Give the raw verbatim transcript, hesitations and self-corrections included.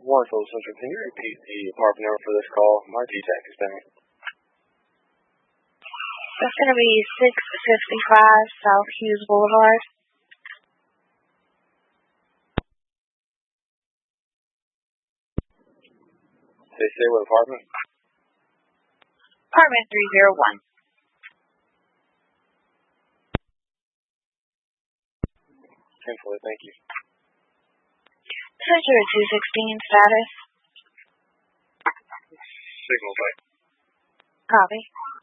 Marshall Central, can you repeat the apartment number for this call? My G TAC is down. That's going to be six fifty-five South Hughes Boulevard. They say what apartment? Apartment three oh one. Simply, thank you. Treasure two sixteen status. Signal type. Copy.